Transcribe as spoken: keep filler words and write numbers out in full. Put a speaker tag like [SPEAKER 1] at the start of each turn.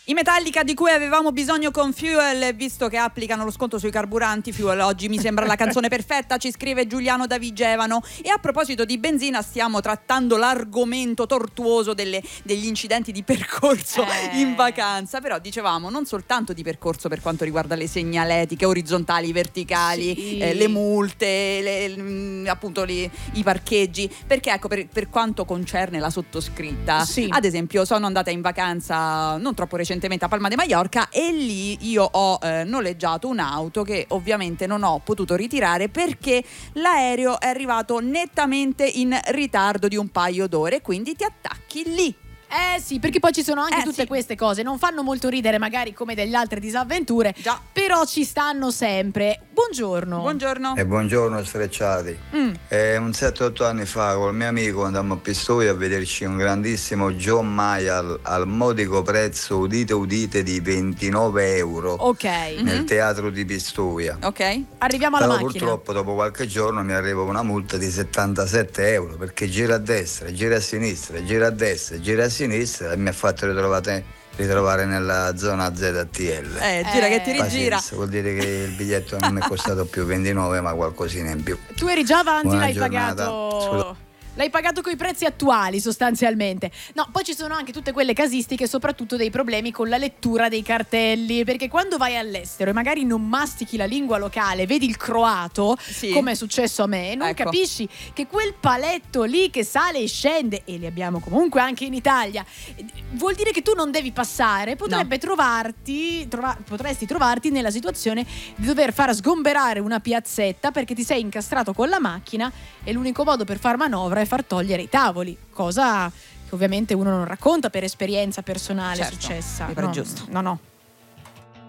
[SPEAKER 1] I Metallica di cui avevamo bisogno con Fuel, visto che applicano lo sconto sui carburanti. Fuel oggi mi sembra la canzone perfetta, ci scrive Giuliano da Vigevano. E a proposito di benzina, stiamo trattando l'argomento tortuoso delle, degli incidenti di percorso eh. in vacanza. Però dicevamo non soltanto di percorso per quanto riguarda le segnaletiche orizzontali, verticali, sì. eh, le multe, le, appunto le, i parcheggi, perché ecco per, per quanto concerne la sottoscritta, sì. ad esempio sono andata in vacanza non troppo recentemente a Palma de Mallorca e lì io ho eh, noleggiato un'auto che ovviamente non ho potuto ritirare perché l'aereo è arrivato nettamente in ritardo di un paio d'ore, quindi ti attacchi lì.
[SPEAKER 2] Eh sì, perché poi ci sono anche
[SPEAKER 1] eh,
[SPEAKER 2] tutte
[SPEAKER 1] sì.
[SPEAKER 2] queste cose, non fanno molto ridere magari come delle altre disavventure,
[SPEAKER 1] già.
[SPEAKER 2] Però ci stanno sempre. Buongiorno.
[SPEAKER 1] Buongiorno.
[SPEAKER 3] E buongiorno sfrecciati.
[SPEAKER 1] Mm.
[SPEAKER 3] Eh, un sette otto anni fa col mio amico andammo a Pistoia a vederci un grandissimo John Mayer al, al modico prezzo, udite udite, di ventinove euro.
[SPEAKER 2] Ok.
[SPEAKER 3] Nel
[SPEAKER 2] mm-hmm.
[SPEAKER 3] teatro di Pistoia.
[SPEAKER 1] Ok.
[SPEAKER 2] Arriviamo alla
[SPEAKER 3] Però
[SPEAKER 2] macchina.
[SPEAKER 3] purtroppo dopo qualche giorno mi arriva una multa di settantasette euro perché gira a destra, gira a sinistra, gira a destra, gira a sinistra e mi ha fatto ritrovare, ritrovare nella zona Z T L.
[SPEAKER 1] Eh, gira
[SPEAKER 2] eh.
[SPEAKER 1] che ti rigira.
[SPEAKER 3] Pazienza, vuol dire che il biglietto non mi è costato più ventinove ma qualcosina in più.
[SPEAKER 2] Tu eri già avanti,
[SPEAKER 3] Buona
[SPEAKER 2] l'hai
[SPEAKER 3] giornata.
[SPEAKER 2] pagato.
[SPEAKER 3] Scusa.
[SPEAKER 2] L'hai pagato coi prezzi attuali sostanzialmente. No, poi ci sono anche tutte quelle casistiche, soprattutto dei problemi con la lettura dei cartelli, perché quando vai all'estero e magari non mastichi la lingua locale, vedi il croato, sì. come è successo a me, non
[SPEAKER 1] ecco.
[SPEAKER 2] capisci che quel paletto lì che sale e scende, e li abbiamo comunque anche in Italia, vuol dire che tu non devi passare, potrebbe no. trovarti trova, potresti trovarti nella situazione di dover far sgomberare una piazzetta perché ti sei incastrato con la macchina e l'unico modo per far manovra è far togliere i tavoli, cosa che ovviamente uno non racconta per esperienza personale,
[SPEAKER 1] certo,
[SPEAKER 2] successa.
[SPEAKER 1] mi pare
[SPEAKER 2] no,
[SPEAKER 1] giusto.
[SPEAKER 2] No, no.